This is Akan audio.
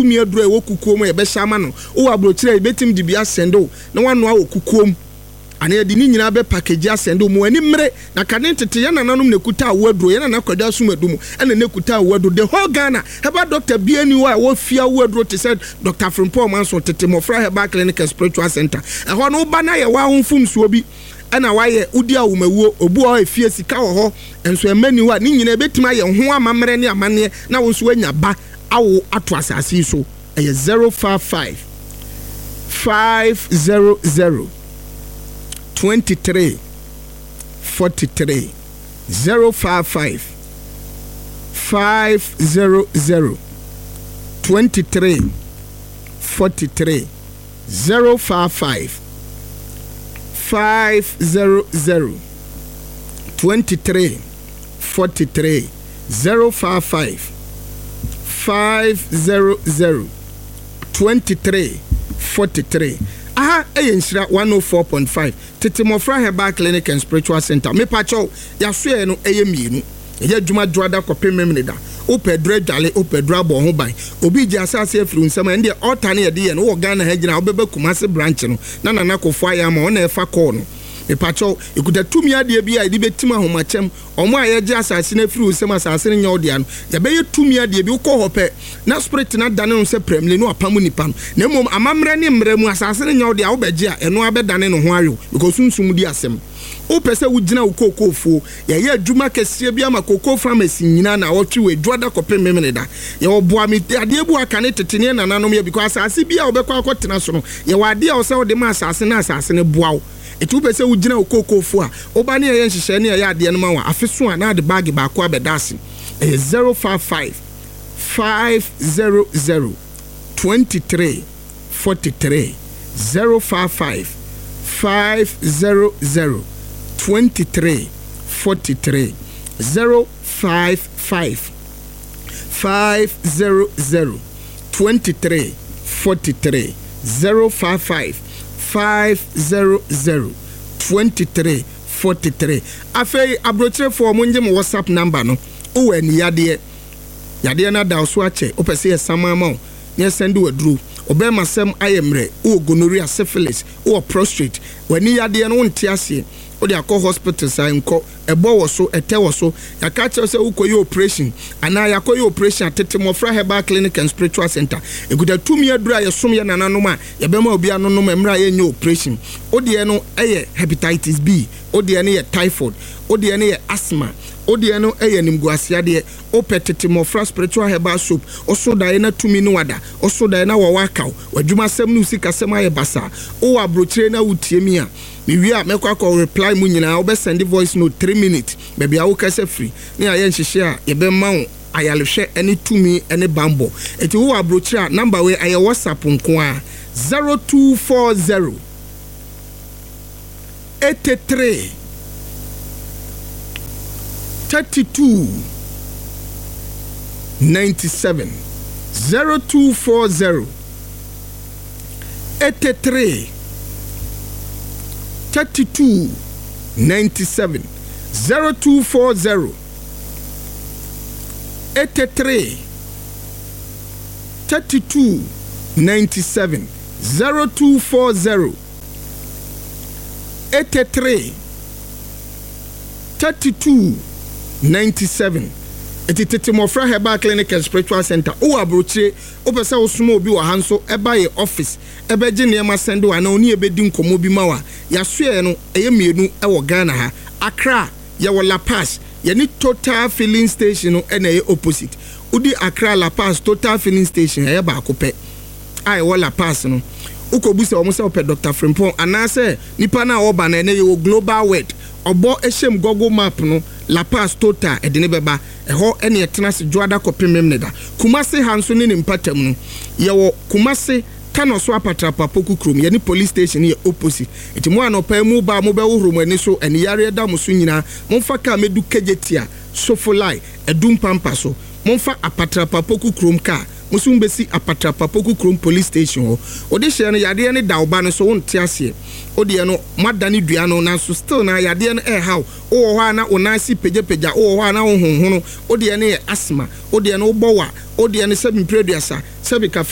tumi aduru e wo kukuom e be hyama no wo abrochire e betim de bia sendo na wano a wo kukuom ane yɛde ni nyina be package asendo mu ani mmere na kane tete yɛ nananom ne kuta awaduro yɛ na kwada sumadum ɛna ne kuta awaduro the whole Ghana heba Dr. Biani wa wo fia awaduro te said Dr. Frimpong Manso tete mofra heba clinic and spiritual center ɛhɔ no ba na yɛ wa honfum so bi ɛna wayɛ udi awumawuo obu a efie sika wɔ hɔ enso emani wa ni nyina betima yɛ ho amamre ne amane na wo so anya ba awo ato asase so ɛyɛ 055 500 23 43 055 500 23 43 055 500 23 43 055 500 23 43 aha eyenshira 104.5 tete mofra heba clinic and spiritual center me pacho ya soe no eyemienu eya dwuma dwada kopemem da opedra dwale opedra bo ho ban obi gi asase afiri nsam ende altar ne ye no wo Ghana ha gina obebe Kumasi branch no na nana kofo aya ma ona efa call no me pacho ekuda tumi ade bi a ide betima homachem omo a ye gi asase na afiri nsam asase ne nyodia no ye be ye tumi ade bi ukọ hope na spirit na dane no se premle no apamu nipa no na mom amamre ne mre mu asase ne nyodia wo beji a eno abedane no ho ayo because sunsum di asem o pese wo gina ukokofo ye adwuma kese bi ama kokofo pharmacy nyina na wo twi we dwada kopemem da ye oboa mi ade bu aka ne tetene nananom ye because asase bi a wo bekwa akotena so no ye wade a wo se wo de ma asase na asase ne boa wo etu pese wo gina ukokofo a oba ne ye nhihye ne ye ade no ma wa afeso a na de bag ba ko abedase 055 500 23 43 055 500 23 43 055 500 23 43 055 500 23 43 afei abrochire for mo nje mo WhatsApp number no o eni yade na da so ache o pese yesama ma o ne send waduru obema sem ayemre o gonorrhea syphilis o prostate wani yade no nte ase o de akọ hospital sai nko ebo wo so ete wo so yaka che se ukoyi operation ana yakoyi operation atete mofra heba clinic and spiritual center eguda tumi adura yesom ye nananom a yebema obi anonom emra ye nya operation o de no eye hepatitis B o de no ye typhoid o de no ye asthma o de no eye nimguasia de o petete mofra spiritual heba soap o so da na tumi no wada o so da na wo wakaw wadwuma sem no sika sem aye basa o abrochire na wutiemi a miwia mekwa reply mu nyina wo be send voice note 3 minutes baby a wo kase free ne aye nhihye a ye be ma wo ayalehwe ene tumi ene bambo eti wo abrochire number we aye WhatsApp nko a 0240 83 32 97 0240 83 32 97 0240 83 32 97 0240 83 32 97 etitete mofra heba clinic and spiritual center o abrochire o pese wo sumo obi wa hanso eba ye office ebeje ne ma send wa na oni ebedi nkomo bi ma wa ya soe no eye mienu e wo Ghana ha Accra ye wo La Paz ye ni Total Filling Station no na ye opposite udi Accra La Paz Total Filling Station ye ba akopɛ ai wo La Paz no ukobuse o mo se opɛ Dr. Frimpong anase nipa na oba na ye wo Global World obo ehyem Google Map no La Paz Total edine beba eho ene etena se dwada kopemem ne da Kumasi hanso ne mpatam no ye wo Kumasi kano so apatrapa poku krom ye ni police station ye opposite eti mo anopa mu ba mo be wohoro mani so ene yare da mo so nyina momfa ka medu kejetia sofolai edum pampa so momfa apatrapa poku krom ka musum besi apatrapa poku krom police station ho odi hye no yade ne da oba no so wonte ase odi no madane dua no na so still na yade no how o ho na onasi pejepeja o ho na honhono odi ne asthma odi ne obowa odi ne sebi preduasa sebi